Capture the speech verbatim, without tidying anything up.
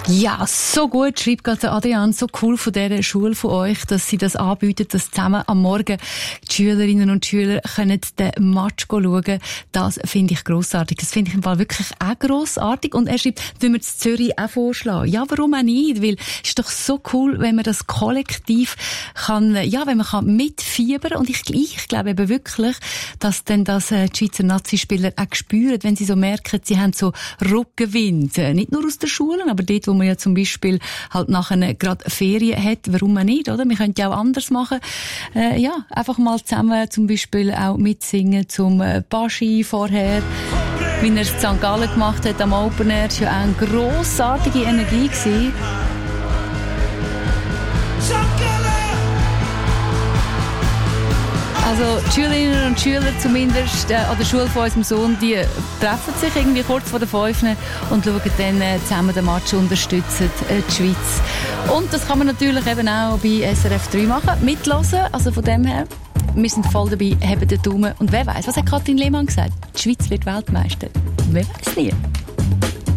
Ja, so gut, schreibt gerade Adrian, so cool von dieser Schule von euch, dass sie das anbieten, dass zusammen am Morgen die Schülerinnen und Schüler können den Match schauen. Das finde ich grossartig. Das finde ich im Fall wirklich auch grossartig. Und er schreibt, wenn wir es Zürich auch vorschlagen. Ja, warum auch nicht? Weil es ist doch so cool, wenn man das kollektiv kann, ja, wenn man kann mitfiebern. Und ich, ich glaube eben wirklich, dass dann das äh, die Schweizer Nazispieler auch spüren, wenn sie so merken, sie haben so Rückenwind. Nicht nur aus der Schule, aber dort, wo man ja zum Beispiel halt nachher gerade Ferien hat, warum man nicht, oder? Wir könnten ja auch anders machen. Äh, ja, einfach mal zusammen zum Beispiel auch mitsingen zum äh, Baschi vorher, wie er es in Sankt Gallen gemacht hat am Open Air. Das war ja auch eine grossartige Energie gewesen. Also die Schülerinnen und Schüler zumindest äh, an der Schule von unserem Sohn, die treffen sich irgendwie kurz vor der fünf und schauen dann äh, zusammen den Match, unterstützen äh, die Schweiz. Und das kann man natürlich eben auch bei S R F drei machen, mitlassen. Also von dem her, wir sind voll dabei, haben den Daumen. Und wer weiß, was hat Katrin Lehmann gesagt? Die Schweiz wird Weltmeister. Wer weiß nie.